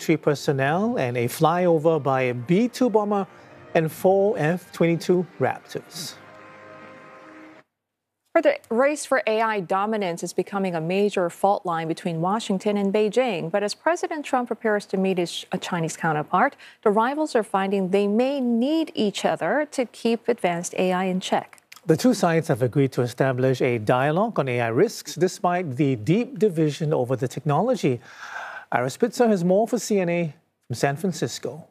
military personnel and a flyover by a B-2 bomber and 4 F-22 Raptors. The race for AI dominance is becoming a major fault line between Washington and Beijing. But as President Trump prepares to meet his Chinese counterpart, the rivals are finding they may need each other to keep advanced AI in check. The two sides have agreed to establish a dialogue on AI risks despite the deep division over the technology. Ira Spitzer has more for CNA from San Francisco.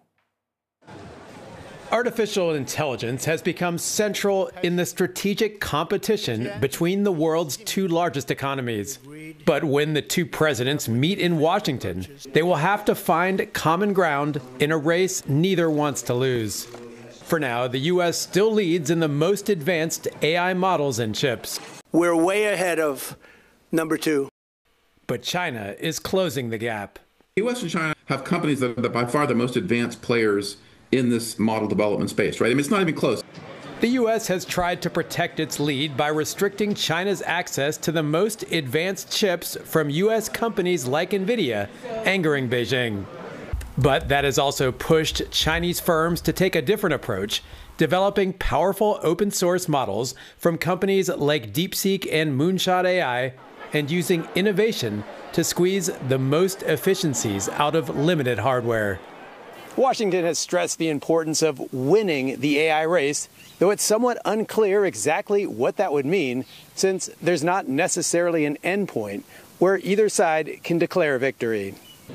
Artificial intelligence has become central in the strategic competition between the world's two largest economies. But when the two presidents meet in Washington, they will have to find common ground in a race neither wants to lose. For now, the U.S. still leads in the most advanced AI models and chips. We're way ahead of number two. But China is closing the gap. The U.S. and China have companies that are by far the most advanced players in this model development space, right? I mean, it's not even close. The U.S. has tried to protect its lead by restricting China's access to the most advanced chips from U.S. companies like NVIDIA, angering Beijing. But that has also pushed Chinese firms to take a different approach, developing powerful open source models from companies like DeepSeek and Moonshot AI, and using innovation to squeeze the most efficiencies out of limited hardware. Washington has stressed the importance of winning the AI race, though it's somewhat unclear exactly what that would mean, since there's not necessarily an endpoint where either side can declare victory.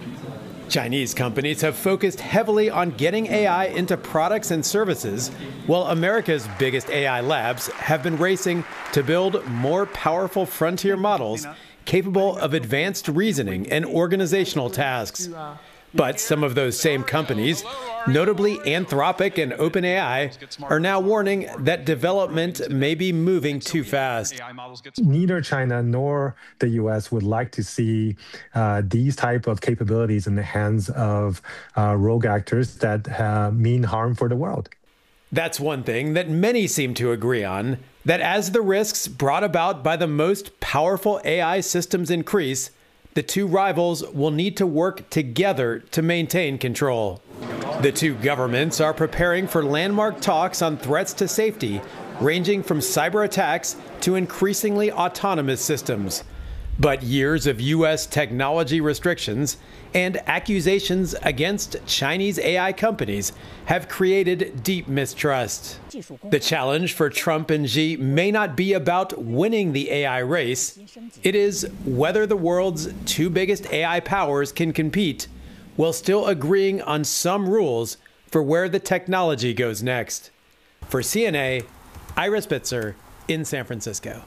Chinese companies have focused heavily on getting AI into products and services, while America's biggest AI labs have been racing to build more powerful frontier models capable of advanced reasoning and organizational tasks. But some of those same companies, notably Anthropic and OpenAI, are now warning that development may be moving too fast. Neither China nor the U.S. would like to see these type of capabilities in the hands of rogue actors that mean harm for the world. That's one thing that many seem to agree on, that as the risks brought about by the most powerful AI systems increase, the two rivals will need to work together to maintain control. The two governments are preparing for landmark talks on threats to safety, ranging from cyber attacks to increasingly autonomous systems. But years of U.S. technology restrictions and accusations against Chinese AI companies have created deep mistrust. The challenge for Trump and Xi may not be about winning the AI race. It is whether the world's two biggest AI powers can compete while still agreeing on some rules for where the technology goes next. For CNA, Ira Spitzer in San Francisco.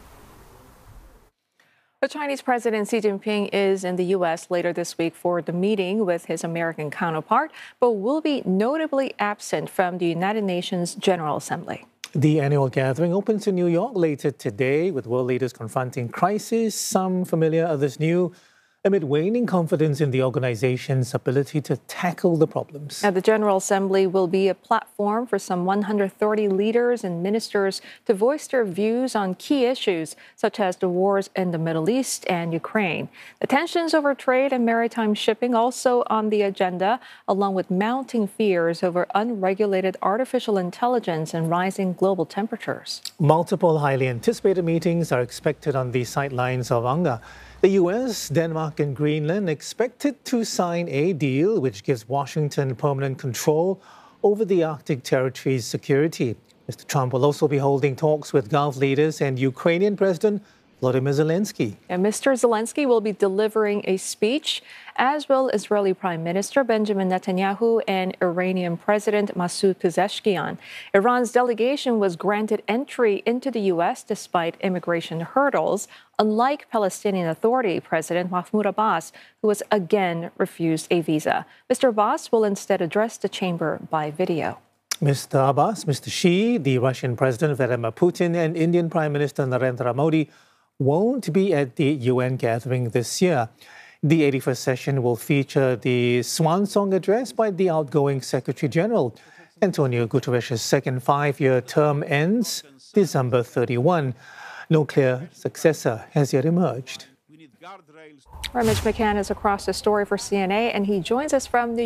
The Chinese President Xi Jinping is in the U.S. later this week for the meeting with his American counterpart, but will be notably absent from the United Nations General Assembly. The annual gathering opens in New York later today, with world leaders confronting crises, some familiar, others new, amid waning confidence in the organization's ability to tackle the problems. Now, the General Assembly will be a platform for some 130 leaders and ministers to voice their views on key issues, such as the wars in the Middle East and Ukraine. The tensions over trade and maritime shipping also on the agenda, along with mounting fears over unregulated artificial intelligence and rising global temperatures. Multiple highly anticipated meetings are expected on the sidelines of UNGA. The U.S., Denmark and Greenland expected to sign a deal which gives Washington permanent control over the Arctic territory's security. Mr. Trump will also be holding talks with Gulf leaders and Ukrainian President Volodymyr Zelensky. And Mr. Zelensky will be delivering a speech, as will Israeli Prime Minister Benjamin Netanyahu and Iranian President Masoud Pezeshkian. Iran's delegation was granted entry into the U.S. despite immigration hurdles, unlike Palestinian Authority President Mahmoud Abbas, who was again refused a visa. Mr. Abbas will instead address the chamber by video. Mr. Abbas, Mr. Xi, the Russian President Vladimir Putin, and Indian Prime Minister Narendra Modi won't be at the UN gathering this year. The 81st session will feature the swan song address by the outgoing Secretary General. Antonio Guterres' second five-year term ends December 31. No clear successor has yet emerged. Mitch McCann is across the story for CNA, and he joins us from New